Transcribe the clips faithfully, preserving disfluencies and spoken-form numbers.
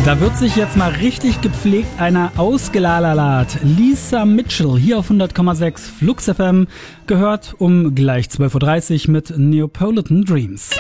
Da wird sich jetzt mal richtig gepflegt einer ausgelalalert. Lisa Mitchell hier auf hundert Komma sechs Flux F M, gehört um gleich zwölf Uhr dreißig mit Neapolitan Dreams.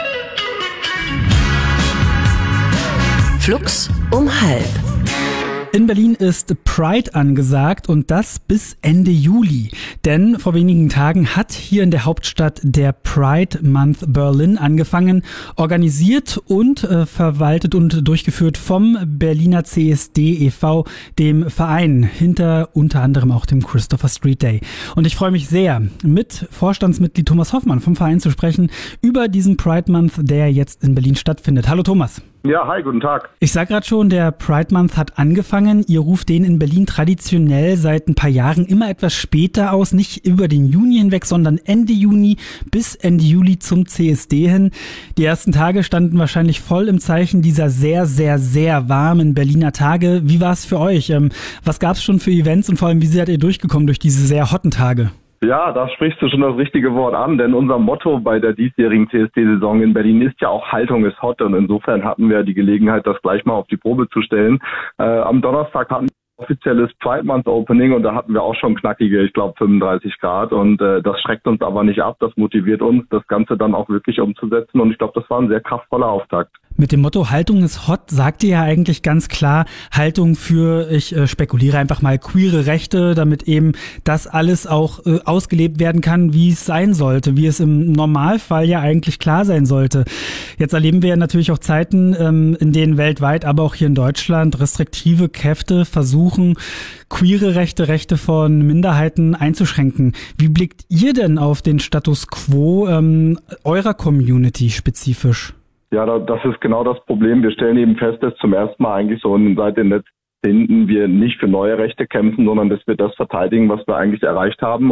Flux um halb. In Berlin ist Pride angesagt und das bis Ende Juli. Denn vor wenigen Tagen hat hier in der Hauptstadt der Pride Month Berlin angefangen, organisiert und äh, verwaltet und durchgeführt vom Berliner C S D e V, dem Verein hinter unter anderem auch dem Christopher Street Day. Und ich freue mich sehr, mit Vorstandsmitglied Thomas Hoffmann vom Verein zu sprechen über diesen Pride Month, der jetzt in Berlin stattfindet. Hallo Thomas. Ja, hi, guten Tag. Ich sag gerade schon, der Pride Month hat angefangen. Ihr ruft den in Berlin traditionell seit ein paar Jahren immer etwas später aus, nicht über den Juni hinweg, sondern Ende Juni bis Ende Juli zum C S D hin. Die ersten Tage standen wahrscheinlich voll im Zeichen dieser sehr, sehr, sehr warmen Berliner Tage. Wie war es für euch? Ähm, was gab es schon für Events und vor allem, wie seid ihr durchgekommen durch diese sehr hotten Tage? Ja, da sprichst du schon das richtige Wort an, denn unser Motto bei der diesjährigen C S D-Saison in Berlin ist ja auch Haltung ist hot, und insofern hatten wir die Gelegenheit, das gleich mal auf die Probe zu stellen. Äh, am Donnerstag hatten wir ein offizielles Pride Month Opening und da hatten wir auch schon knackige, ich glaube fünfunddreißig Grad, und äh, das schreckt uns aber nicht ab, das motiviert uns, das Ganze dann auch wirklich umzusetzen, und ich glaube, das war ein sehr kraftvoller Auftakt. Mit dem Motto Haltung ist hot sagt ihr ja eigentlich ganz klar Haltung für, ich äh, spekuliere einfach mal, queere Rechte, damit eben das alles auch äh, ausgelebt werden kann, wie es sein sollte, wie es im Normalfall ja eigentlich klar sein sollte. Jetzt erleben wir ja natürlich auch Zeiten, ähm, in denen weltweit, aber auch hier in Deutschland restriktive Kräfte versuchen, queere Rechte, Rechte von Minderheiten einzuschränken. Wie blickt ihr denn auf den Status quo ähm, eurer Community spezifisch? Ja, das ist genau das Problem. Wir stellen eben fest, dass zum ersten Mal eigentlich so seit den letzten Jahrzehnten wir nicht für neue Rechte kämpfen, sondern dass wir das verteidigen, was wir eigentlich erreicht haben.